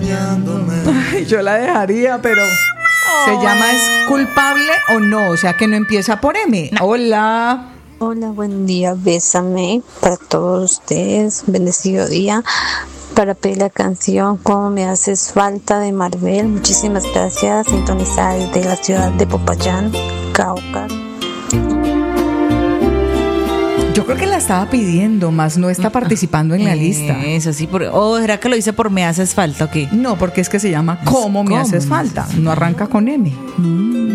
Ay, yo la dejaría, pero ¿se llama es culpable o no? O sea, que no empieza por M. No. Hola. Hola, buen día, bésame para todos ustedes, bendecido día, para pedir la canción Cómo me haces falta de Marvel. Muchísimas gracias, sintonizada desde la ciudad de Popayán, Cauca. Yo creo que la estaba pidiendo, más no está participando en la lista. Eso sí, ¿será que lo dice por me haces falta o qué? No, porque es que se llama ¿Cómo me haces falta? No arranca con M.